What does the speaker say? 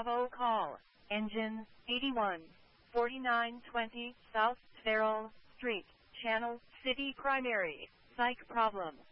Bravo call, engine, 81, 4920 South Farrell Street, Channel City Primary, psych problem.